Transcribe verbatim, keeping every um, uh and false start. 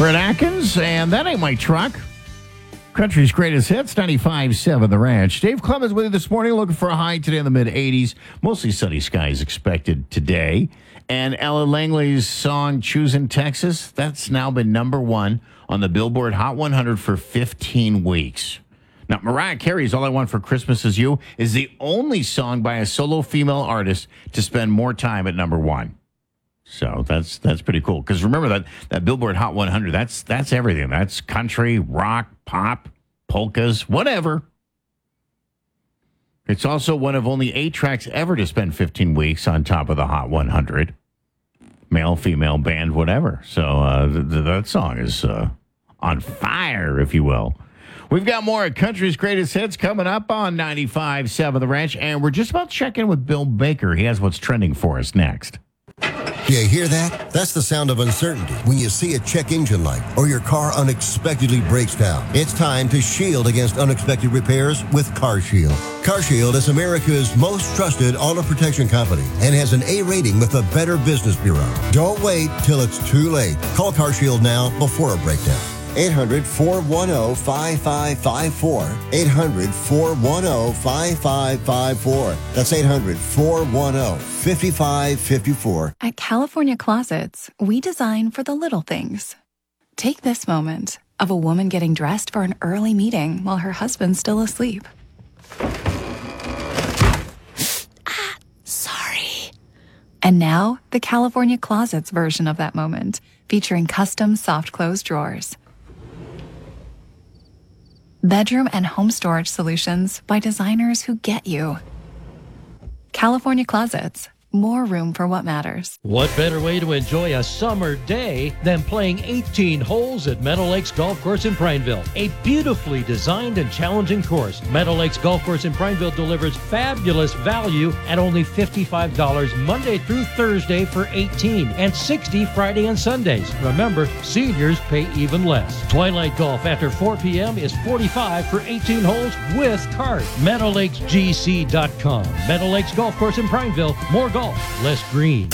Brett Atkins, and That Ain't My Truck. Country's greatest hits, ninety-five point seven The Ranch. Dave Clemens with you this morning, looking for a high today in the mid-eighties. Mostly sunny skies expected today. And Ella Langley's song, Choosing Texas, that's now been number one on the Billboard Hot one hundred for fifteen weeks. Now, Mariah Carey's All I Want for Christmas Is You is the only song by a solo female artist to spend more time at number one. So that's that's pretty cool. Because remember that that Billboard Hot one hundred, that's that's everything. That's country, rock, pop, polkas, whatever. It's also one of only eight tracks ever to spend fifteen weeks on top of the Hot one hundred. Male, female, band, whatever. So uh, th- th- that song is uh, on fire, if you will. We've got more of Country's Greatest Hits coming up on ninety-five point seven The Ranch. And we're just about to check in with Bill Baker. He has what's trending for us next. You hear that? That's the sound of uncertainty when you see a check engine light or your car unexpectedly breaks down. It's time to shield against unexpected repairs with CarShield. CarShield is America's most trusted auto protection company and has an A rating with the Better Business Bureau. Don't wait till it's too late. Call CarShield now before a breakdown. eight hundred, four one zero, five five five four. eight hundred, four one zero, five five five four. That's eight hundred, four one zero, five five five four. At California Closets, we design for the little things. Take this moment of a woman getting dressed for an early meeting while her husband's still asleep. Ah, sorry. And now, the California Closets version of that moment, featuring custom soft close drawers. Bedroom and home storage solutions by designers who get you. California Closets. More room for what matters. What better way to enjoy a summer day than playing eighteen holes at Meadow Lakes Golf Course in Prineville? A beautifully designed and challenging course, Meadow Lakes Golf Course in Prineville delivers fabulous value at only fifty-five dollars Monday through Thursday for eighteen and sixty dollars Friday and Sundays. Remember, seniors pay even less. Twilight Golf after four p.m. is forty-five dollars for eighteen holes with cart. Meadow Lakes G C dot com. Meadow Lakes Golf Course in Prineville. More golf, less green.